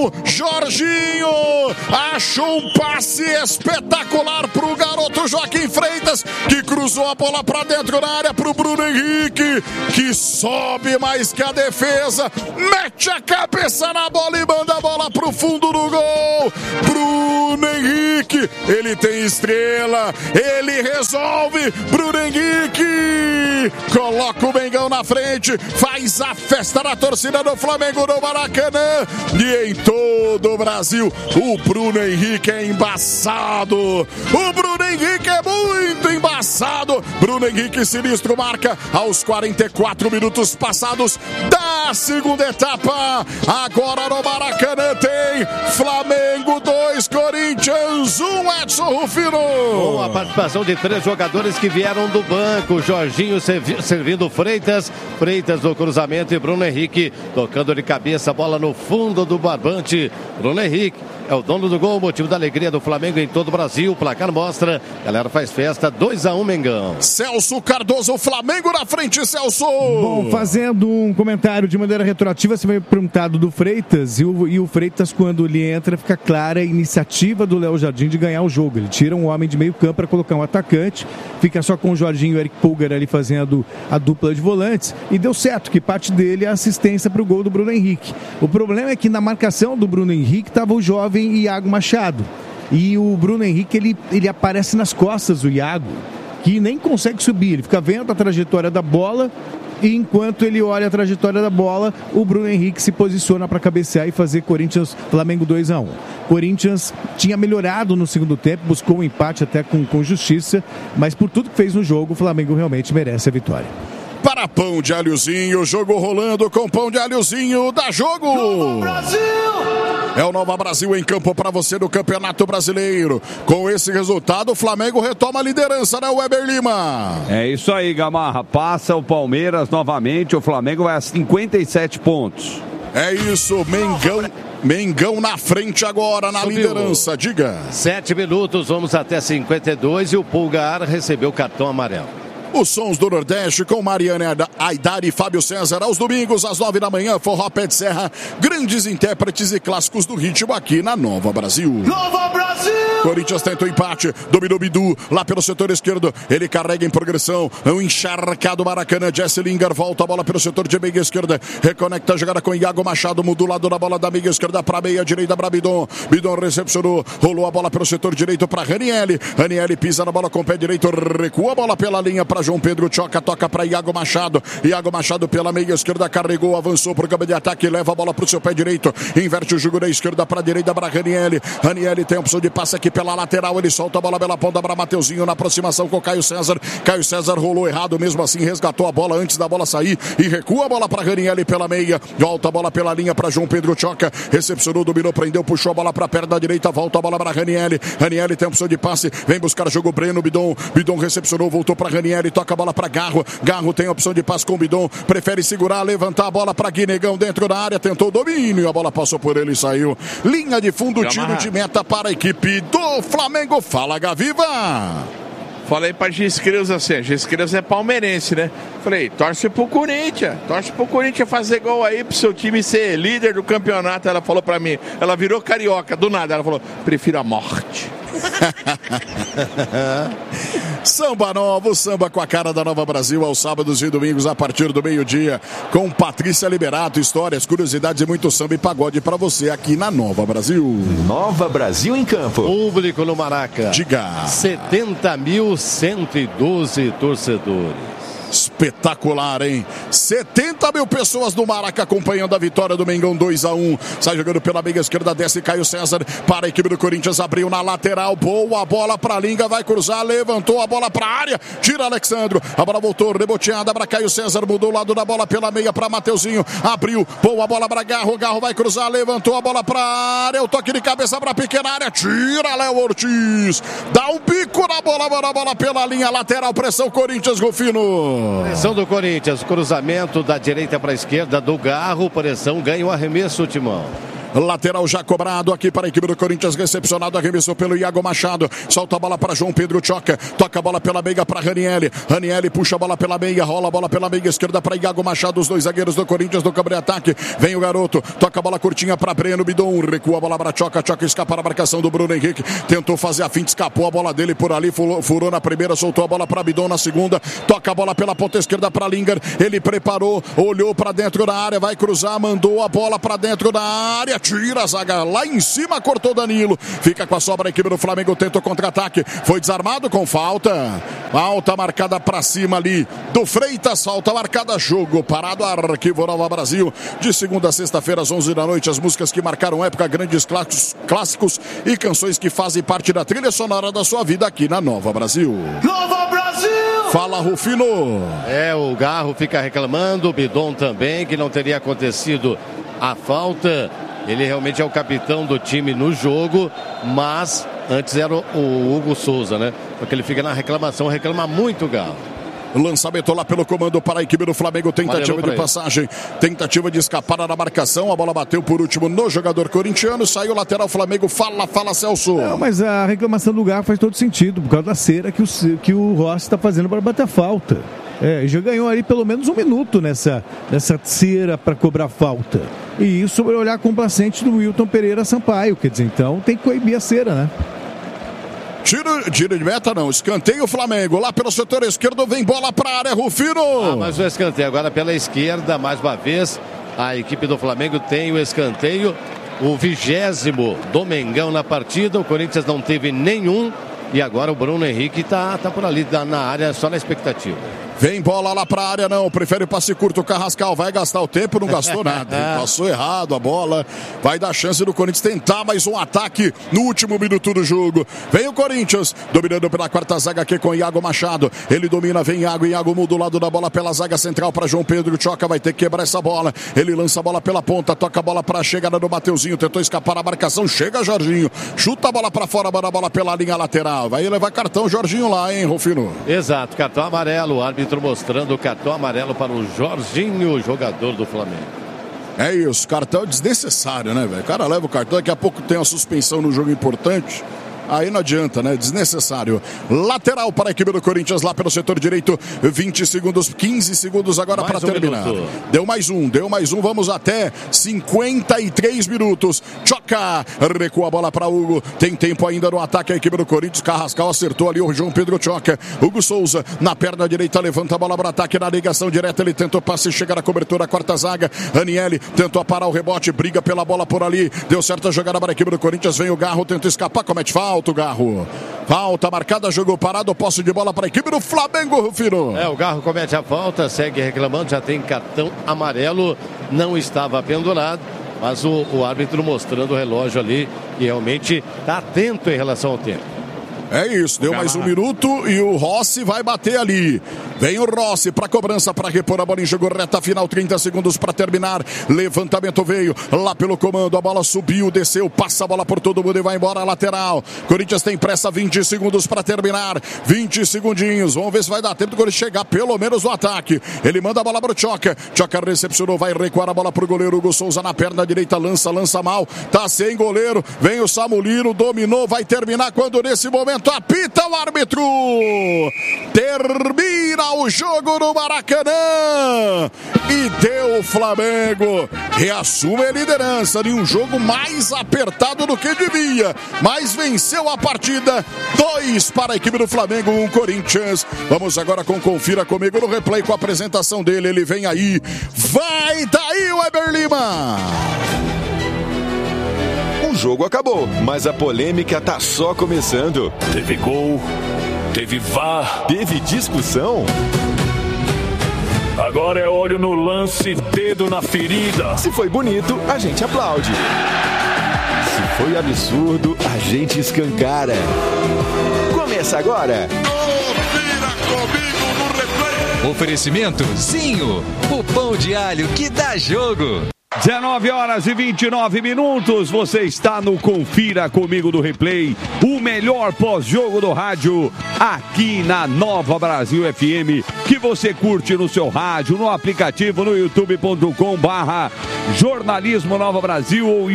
Jorginho achou um passe espetacular pro garoto Joaquim Freitas, que cruzou a bola pra dentro da área pro Bruno Henrique, que sobe mais que a defesa, mete a cabeça na bola e manda a bola pro fundo do gol. Bruno Henrique, ele tem estrela, ele resolve. Bruno Henrique coloca o Mengão na frente, faz a festa da torcida do Flamengo no Maracanã e em todo o Brasil. O Bruno Henrique é embaçado, o Bruno Henrique é muito embaçado. Bruno Henrique sinistro marca aos 44 minutos passados da segunda etapa. Agora no Maracanã tem Flamengo 2, Corinthians 1, Edson Rufino. Com a participação de 3 jogadores que vieram do banco. Jorginho servindo Freitas no cruzamento e Bruno Henrique tocando de cabeça a bola no fundo do barbante. Bruno Henrique é o dono do gol, motivo da alegria do Flamengo em todo o Brasil. O placar mostra, galera faz festa, 2-1 Mengão. Celso Cardoso, Flamengo na frente, Celso. Bom, fazendo um comentário de maneira retroativa, você vai perguntado do Freitas, e o Freitas, quando ele entra, fica clara a iniciativa do Léo Jardim de ganhar o jogo. Ele tira um homem de meio campo para colocar um atacante, fica só com o Jorginho e o Eric Pulgar ali fazendo a dupla de volantes, e deu certo, que parte dele é a assistência para o gol do Bruno Henrique. O problema é que na marcação do Bruno Henrique estava o jovem Iago Machado, e o Bruno Henrique ele aparece nas costas do Iago, que nem consegue subir, ele fica vendo a trajetória da bola, e enquanto ele olha a trajetória da bola, o Bruno Henrique se posiciona para cabecear e fazer Flamengo 2-1. Corinthians tinha melhorado no segundo tempo, buscou um empate até com justiça, mas por tudo que fez no jogo, o Flamengo realmente merece a vitória. Para Pão de Alhozinho, jogo rolando com Pão de Alhozinho, dá jogo! Nova Brasil! É o Nova Brasil em campo para você no Campeonato Brasileiro. Com esse resultado, o Flamengo retoma a liderança, né, Weber Lima? É isso aí, Gamarra. Passa o Palmeiras novamente, o Flamengo vai a 57 pontos. É isso, Mengão na frente agora, na liderança, diga. 7 minutos, vamos até 52 e o Pulgar recebeu o cartão amarelo. Os sons do Nordeste com Mariana Aidar e Fábio César aos domingos às 9 da manhã, Forró Pé de Serra, grandes intérpretes e clássicos do ritmo aqui na Nova Brasil. Nova Brasil! Corinthians tenta o empate, dominou Bidu lá pelo setor esquerdo, ele carrega em progressão, um encharcado Maracanã, Jesse Lingard volta a bola pelo setor de meia esquerda, reconecta a jogada com Iago Machado, muda o lado da bola da meia esquerda para meia direita para Bidon, Bidon recepcionou, rolou a bola pelo setor direito para Ranieri pisa na bola com o pé direito, recua a bola pela linha para João Pedro Choca, toca para Iago Machado pela meia esquerda, carregou, avançou para o campo de ataque, leva a bola para o seu pé direito, inverte o jogo da esquerda para a direita para Ranieri tem a opção de passe aqui pela lateral, ele solta a bola pela ponta para Mateuzinho na aproximação com Caio César rolou errado, mesmo assim resgatou a bola antes da bola sair e recua a bola para Ranieri pela meia, volta a bola pela linha para João Pedro Choca, recepcionou, dominou, prendeu, puxou a bola para a perna da direita, volta a bola para Ranieri tem a opção de passe, vem buscar jogo Breno, Bidon recepcionou, voltou para Ranieri, toca a bola para Garro tem a opção de passe com o Bidon, prefere segurar, levantar a bola para Guinegão dentro da área, tentou o domínio, a bola passou por ele e saiu. Linha de fundo, tiro de meta para a equipe do Flamengo. Fala, Gaviva! Falei pra Giscreus assim, a Giscreus é palmeirense, né? Falei, torce pro Corinthians fazer gol aí pro seu time ser líder do campeonato. Ela falou pra mim, ela virou carioca, do nada, ela falou, prefiro a morte. Samba novo, samba com a cara da Nova Brasil aos sábados e domingos a partir do meio-dia com Patrícia Liberato, histórias, curiosidades e muito samba e pagode pra você aqui na Nova Brasil. Nova Brasil em campo. Público no Maraca. Diga. 70.112 torcedores. Espetacular, hein? 70 mil pessoas no Maraca acompanhando a vitória do Mengão 2-1. Sai jogando pela meia esquerda, desce Caio César para a equipe do Corinthians, abriu na lateral, boa bola para Linga, vai cruzar, levantou a bola para a área, tira Alexandro, a bola voltou, reboteada para Caio César, mudou o lado da bola pela meia para Mateuzinho, abriu, boa bola para Garro vai cruzar, levantou a bola para a área, o toque de cabeça para a pequena área, tira Léo Ortiz, dá um bico na bola pela linha lateral, pressão Corinthians, Rufino. Pressão do Corinthians, cruzamento da direita para a esquerda do Garro, pressão, ganha o arremesso, Timão. Lateral já cobrado aqui para a equipe do Corinthians, recepcionado, arremessou pelo Iago Machado. Solta a bola para João Pedro Choca. Toca a bola pela meia para Ranieri. Ranieri puxa a bola pela meia, rola a bola pela meia esquerda para Iago Machado. Os dois zagueiros do Corinthians no campo de ataque. Vem o garoto, toca a bola curtinha para Breno Bidon. Recua a bola para Choca. Choca escapa na marcação do Bruno Henrique. Tentou fazer a finta, escapou a bola dele por ali. Furou na primeira, soltou a bola para Bidon na segunda. Toca a bola pela ponta esquerda para Linger. Ele preparou, olhou para dentro da área, vai cruzar, mandou a bola para dentro da área. Tira a zaga lá em cima, cortou Danilo. Fica com a sobra a equipe do Flamengo, tenta o contra-ataque. Foi desarmado com falta. Falta marcada para cima ali do Freitas. Falta marcada, jogo parado. Arquivo Nova Brasil. De segunda a sexta-feira, às 11 da noite. As músicas que marcaram época, grandes clássicos e canções que fazem parte da trilha sonora da sua vida aqui na Nova Brasil. Nova Brasil! Fala, Rufino. O Garro fica reclamando, o Bidon também, que não teria acontecido a falta. Ele realmente é o capitão do time no jogo, mas antes era o Hugo Souza, né? Porque ele fica na reclamação, reclama muito o Garro. Lançamento lá pelo comando para a equipe do Flamengo. Tentativa de passagem, tentativa de escapar na marcação. A bola bateu por último no jogador corintiano. Saiu lateral Flamengo. Fala, Celso. Não, mas a reclamação do Garro faz todo sentido, por causa da cera que o Rossi está fazendo para bater a falta. Já ganhou ali pelo menos um minuto nessa cera para cobrar falta. E isso sobre o olhar complacente do Wilton Pereira Sampaio. Quer dizer, então tem que coibir a cera, né? Tiro de meta não, escanteio Flamengo, lá pelo setor esquerdo, vem bola para a área, Rufino. Mas o escanteio agora pela esquerda, mais uma vez, a equipe do Flamengo tem o escanteio, o 20º do Mengão na partida, o Corinthians não teve nenhum, e agora o Bruno Henrique tá por ali na área, só na expectativa. Vem bola lá pra área, não. Prefere o passe curto. O Carrascal vai gastar o tempo, não gastou nada. Passou errado a bola. Vai dar chance do Corinthians tentar mais um ataque no último minuto do jogo. Vem o Corinthians, dominando pela quarta zaga aqui com Iago Machado. Ele domina, vem Iago muda o lado da bola pela zaga central para João Pedro. Choca, vai ter que quebrar essa bola. Ele lança a bola pela ponta, toca a bola pra chegada do Mateuzinho. Tentou escapar a marcação, chega Jorginho. Chuta a bola pra fora, manda a bola pela linha lateral. Vai levar cartão Jorginho lá, hein, Rufino? Exato, cartão amarelo. O árbitro mostrando o cartão amarelo para o Jorginho, jogador do Flamengo. É isso, cartão desnecessário, né, velho? O cara leva o cartão, daqui a pouco tem uma suspensão no jogo importante. Aí não adianta, né? Desnecessário. Lateral para a equipe do Corinthians lá pelo setor direito. 20 segundos, 15 segundos agora para terminar. Deu mais um. Vamos até 53 minutos. Choca, recua a bola para Hugo. Tem tempo ainda no ataque a equipe do Corinthians. Carrascal acertou ali o João Pedro Choca. Hugo Souza na perna direita levanta a bola para o ataque na ligação direta. Ele tentou passe, chegar à cobertura, a quarta zaga. Aniele tentou parar o rebote, briga pela bola por ali. Deu certo a jogada para a equipe do Corinthians. Vem o Garro, tenta escapar, comete falta. O Garro. Falta marcada, jogo parado, posse de bola para a equipe do Flamengo, Rufino. O Garro comete a falta, segue reclamando, já tem cartão amarelo, não estava pendurado, mas o árbitro mostrando o relógio ali e realmente está atento em relação ao tempo. É isso, deu mais um minuto e o Rossi vai bater ali. Vem o Rossi para cobrança, para repor a bola em jogo, reta final, 30 segundos para terminar. Levantamento veio lá pelo comando, a bola subiu, desceu, passa a bola por todo mundo e vai embora a lateral. Corinthians tem pressa, 20 segundos para terminar. 20 segundinhos, vamos ver se vai dar tempo do Corinthians chegar pelo menos no ataque. Ele manda a bola para o Choca. Choca recepcionou, vai recuar a bola para o goleiro Hugo Souza na perna direita, lança mal. Tá sem goleiro, vem o Samulino, dominou, vai terminar quando nesse momento apita o árbitro. Termina o jogo no Maracanã e deu o Flamengo. Reassume a liderança de um jogo mais apertado do que devia, mas venceu a partida. 2 para a equipe do Flamengo, 1 Corinthians. Vamos agora com Confira Comigo no replay com a apresentação dele. Ele vem aí. Vai daí, Weber Lima. O jogo acabou, mas a polêmica tá só começando. Teve gol, teve VAR, teve discussão. Agora é olho no lance, dedo na ferida. Se foi bonito, a gente aplaude. Se foi absurdo, a gente escancara. Começa agora. Confira Comigo no replay. Oferecimento Zinho, o pão de alho que dá jogo. 19 horas e 29 minutos, você está no Confira Comigo do Replay, o melhor pós-jogo do rádio, aqui na Nova Brasil FM, que você curte no seu rádio, no aplicativo, no youtube.com/jornalismo Nova Brasil ou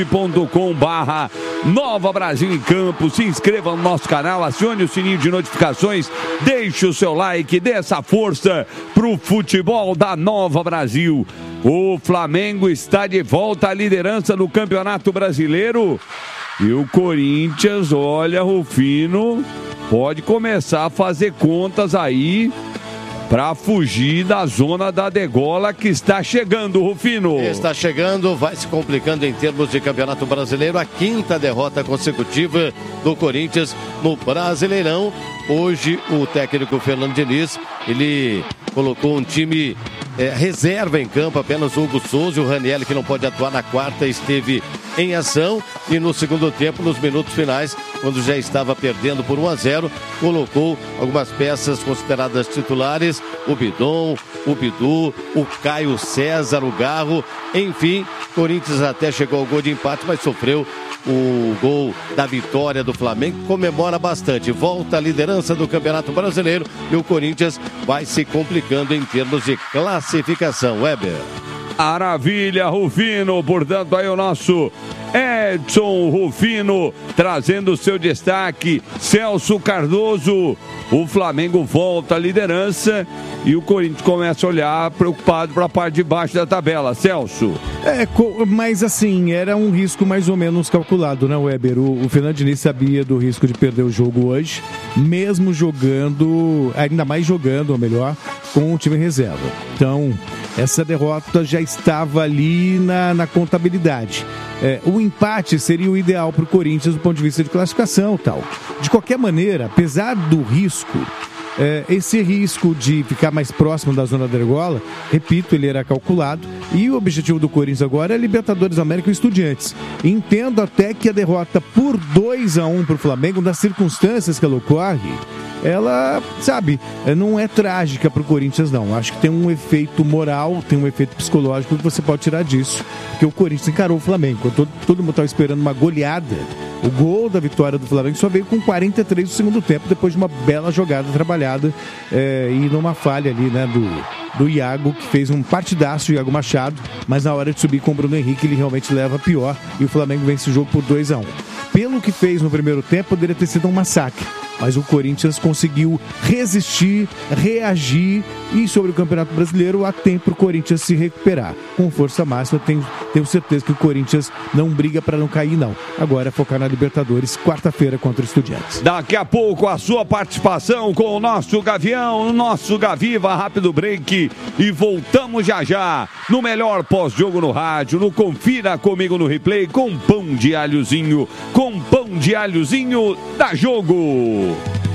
youtube.com/Nova Brasil em Campo. Se inscreva no nosso canal, acione o sininho de notificações, deixe o seu like, dê essa força pro futebol da Nova Brasil. O Flamengo está de volta à liderança do Campeonato Brasileiro e o Corinthians, olha, Rufino, pode começar a fazer contas aí para fugir da zona da degola que está chegando, Rufino. Está chegando, vai se complicando em termos de Campeonato Brasileiro, a 5ª derrota consecutiva do Corinthians no Brasileirão. Hoje o técnico Fernando Diniz, ele colocou um time reserva em campo, apenas o Hugo Souza, o Ranieri, que não pode atuar na quarta, esteve em ação, e no segundo tempo, nos minutos finais, quando já estava perdendo por 1-0, colocou algumas peças consideradas titulares, o Bidon, o Bidu, o Caio César, o Garro, enfim, Corinthians até chegou ao gol de empate, mas sofreu o gol da vitória do Flamengo, comemora bastante, volta à liderança do Campeonato Brasileiro e o Corinthians vai se complicando em termos de classificação. Weber. Maravilha, Rufino, portanto aí o nosso Edson Rufino trazendo o seu destaque. Celso Cardoso, o Flamengo volta à liderança e o Corinthians começa a olhar preocupado para a parte de baixo da tabela. Celso. Mas assim, era um risco mais ou menos calculado, né, Weber? O Fernando Diniz sabia do risco de perder o jogo hoje, mesmo jogando, ainda mais jogando, ou melhor, com o time reserva. Então, essa derrota já estava ali na contabilidade. O empate seria o ideal para o Corinthians do ponto de vista de classificação e tal. De qualquer maneira, apesar do risco, esse risco de ficar mais próximo da zona da degola, repito, ele era calculado, e o objetivo do Corinthians agora é Libertadores América e Estudiantes. Entendo até que a derrota por 2-1 para o Flamengo, nas circunstâncias que ela ocorre, ela, sabe, não é trágica para o Corinthians, não. Acho que tem um efeito moral, tem um efeito psicológico que você pode tirar disso, porque o Corinthians encarou o Flamengo. Quando todo mundo estava esperando uma goleada, o gol da vitória do Flamengo só veio com 43 do segundo tempo, depois de uma bela jogada trabalhada e numa falha ali, né, do Iago, que fez um partidaço, o Iago Machado, mas na hora de subir com o Bruno Henrique, ele realmente leva pior e o Flamengo vence o jogo por 2-1. Pelo que fez no primeiro tempo, poderia ter sido um massacre, mas o Corinthians conseguiu resistir, reagir, e sobre o Campeonato Brasileiro há tempo para o Corinthians se recuperar. Com força máxima, tenho certeza que o Corinthians não briga para não cair, não. Agora é focar na Libertadores, quarta-feira contra o Estudiantes. Daqui a pouco a sua participação com o nosso Gavião, o nosso Gaviva, rápido break, e voltamos já no melhor pós-jogo no rádio, no Confira Comigo no Replay, com pão de alhozinho da Jogo.